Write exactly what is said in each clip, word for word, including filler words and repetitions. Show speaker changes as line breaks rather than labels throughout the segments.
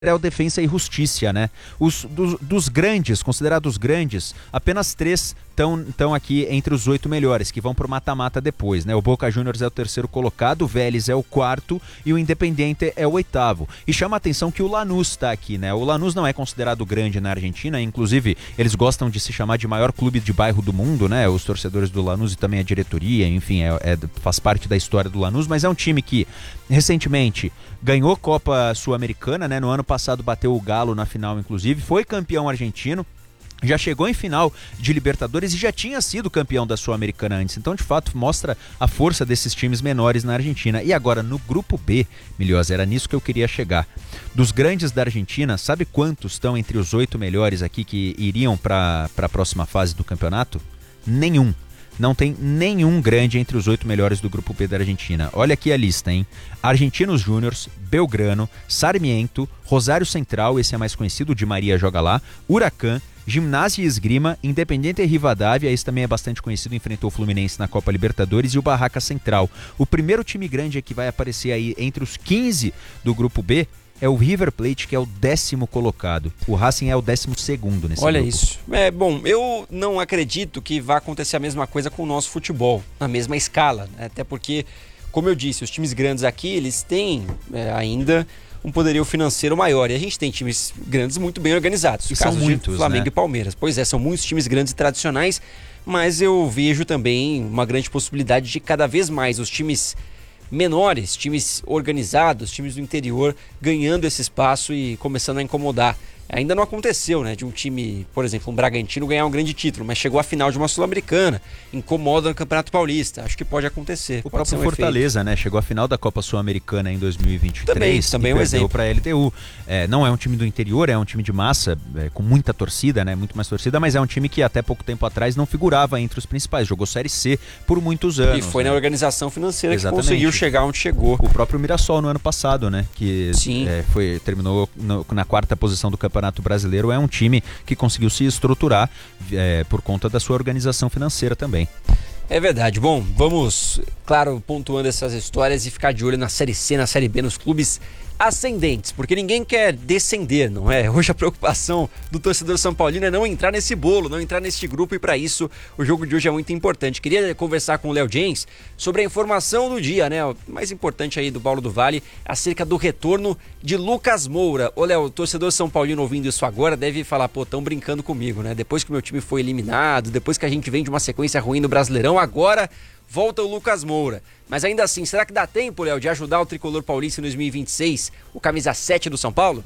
é o Defensa e Justiça, né? Os, dos, dos grandes, considerados grandes, apenas três estão aqui entre os oito melhores, que vão pro mata-mata depois, né? O Boca Juniors é o terceiro colocado, o Vélez é o quarto e o Independiente é o oitavo. E chama a atenção que o Lanús está aqui, né? O Lanús não é considerado grande na Argentina, inclusive eles gostam de se chamar de maior clube de bairro do mundo, né? Os torcedores do Lanús e também a diretoria, enfim, é, é, faz parte da história do Lanús, mas é um time que recentemente ganhou Copa Sul-Americana, né? No ano passado bateu o Galo na final, inclusive, foi campeão argentino, já chegou em final de Libertadores e já tinha sido campeão da Sul-Americana antes. Então, de fato, mostra a força desses times menores na Argentina. E agora, no grupo B, Milhosa, era nisso que eu queria chegar. Dos grandes da Argentina, sabe quantos estão entre os oito melhores aqui que iriam para a próxima fase do campeonato? Nenhum. Não tem nenhum grande entre os oito melhores do grupo B da Argentina. Olha aqui a lista, hein? Argentinos Júniors, Belgrano, Sarmiento, Rosário Central, esse é mais conhecido, Di Maria joga lá, Huracan, Gimnasia e Esgrima, Independiente Rivadavia, esse também é bastante conhecido, enfrentou o Fluminense na Copa Libertadores, e o Barraca Central. O primeiro time grande que vai aparecer aí entre os quinze do grupo B é o River Plate, que é o décimo colocado. O Racing é o décimo segundo nesse
Olha
grupo.
isso. É, bom, eu não acredito que vá acontecer a mesma coisa com o nosso futebol, na mesma escala, né? Até porque, como eu disse, os times grandes aqui, eles têm é, ainda um poderio financeiro maior. E a gente tem times grandes muito bem organizados.
E são muitos,
de Flamengo, né? E Palmeiras. Pois é, são muitos times grandes e tradicionais, mas eu vejo também uma grande possibilidade de cada vez mais os times menores, times organizados, times do interior, ganhando esse espaço e começando a incomodar. Ainda não aconteceu, né, de um time, por exemplo, um Bragantino ganhar um grande título, mas chegou à final de uma Sul-Americana, incomoda no Campeonato Paulista. Acho que pode acontecer.
O
pode
próprio
um
Fortaleza,
efeito.
né, chegou à final da Copa Sul-Americana em dois mil e vinte e três.
Também, também é um exemplo.
Para a L T U. É, não é um time do interior, é um time de massa, é, com muita torcida, né, muito mais torcida, mas é um time que até pouco tempo atrás não figurava entre os principais. Jogou Série C por muitos anos.
E foi, né, na organização financeira
Exatamente.
Que conseguiu chegar onde chegou.
O próprio Mirassol no ano passado, né, que
Sim.
É, foi, terminou no, na quarta posição do Campeonato Brasileiro. É um time que conseguiu se estruturar é, por conta da sua organização financeira também.
É verdade. Bom, vamos, claro, pontuando essas histórias e ficar de olho na Série C, na Série B, nos clubes ascendentes, porque ninguém quer descender, não é? Hoje a preocupação do torcedor são paulino é não entrar nesse bolo, não entrar nesse grupo, e para isso o jogo de hoje é muito importante. Queria conversar com o Léo James sobre a informação do dia, né? O mais importante aí do Paulo do Vale, acerca do retorno de Lucas Moura. Ô Léo, o torcedor são paulino ouvindo isso agora deve falar, pô, tão brincando comigo, né? Depois que o meu time foi eliminado, depois que a gente vem de uma sequência ruim no Brasileirão, agora volta o Lucas Moura. Mas ainda assim, será que dá tempo, Léo, de ajudar o tricolor paulista em dois mil e vinte e seis, o camisa sete do São Paulo?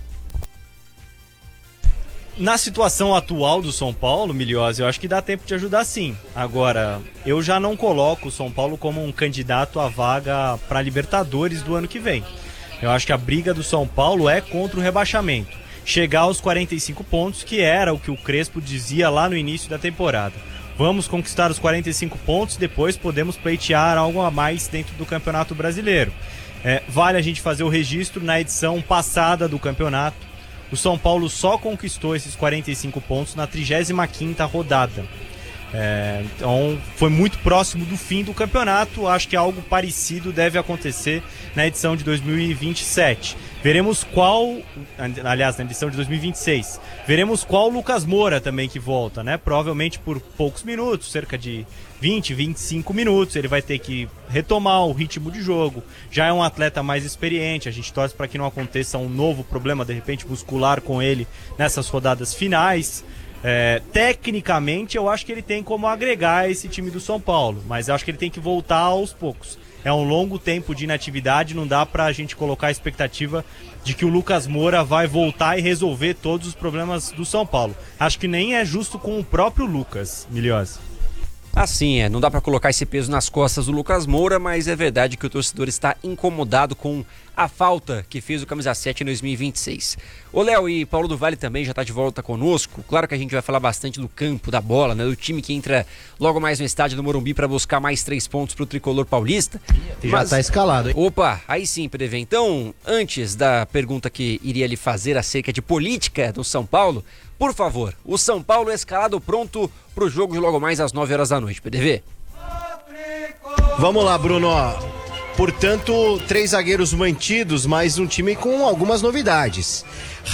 Na situação atual do São Paulo, Milhosa, eu acho que dá tempo de ajudar sim. Agora, eu já não coloco o São Paulo como um candidato à vaga para Libertadores do ano que vem. Eu acho que a briga do São Paulo é contra o rebaixamento. Chegar aos quarenta e cinco pontos, que era o que o Crespo dizia lá no início da temporada. Vamos conquistar os quarenta e cinco pontos, depois podemos pleitear algo a mais dentro do Campeonato Brasileiro. É, vale a gente fazer o registro, na edição passada do campeonato, o São Paulo só conquistou esses quarenta e cinco pontos na trigésima quinta rodada. É, então foi muito próximo do fim do campeonato. Acho que algo parecido deve acontecer na edição de dois mil e vinte e sete. Veremos qual, aliás, na edição de dois mil e vinte e seis, veremos qual Lucas Moura também que volta, né? Provavelmente por poucos minutos, cerca de vinte, vinte e cinco minutos, ele vai ter que retomar o ritmo de jogo. Já é um atleta mais experiente, a gente torce para que não aconteça um novo problema, de repente, muscular com ele nessas rodadas finais. É, tecnicamente, eu acho que ele tem como agregar esse time do São Paulo, mas eu acho que ele tem que voltar aos poucos. É um longo tempo de inatividade, não dá pra gente colocar a expectativa de que o Lucas Moura vai voltar e resolver todos os problemas do São Paulo. Acho que nem é justo com o próprio Lucas, Milhosa.
Assim, é, não dá pra colocar esse peso nas costas do Lucas Moura, mas é verdade que o torcedor está incomodado com a falta que fez o camisa sete em dois mil e vinte e seis. O Léo e Paulo do Vale também já está de volta conosco. Claro que a gente vai falar bastante do campo, da bola, né, do time que entra logo mais no estádio do Morumbi para buscar mais três pontos pro tricolor paulista.
E já está escalado, hein?
Opa, aí sim, P D V. Então, antes da pergunta que iria lhe fazer acerca de política do São Paulo, por favor, o São Paulo é escalado pronto pro jogo de logo mais às nove horas da noite, P D V?
Vamos lá, Bruno.
Portanto, três zagueiros mantidos, mas um time com algumas novidades.